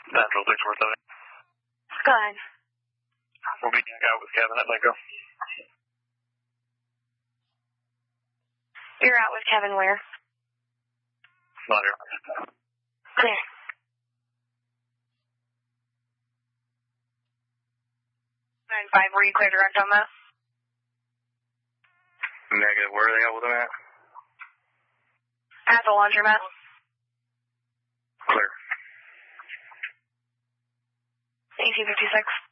Natural 647. Go ahead. We'll be out with Kevin at Lego. You're out with Kevin where? Not here. Clear. And 5, were you clear direct on that? Negative. Where are they at with them at? At the laundromat. Clear. 1856.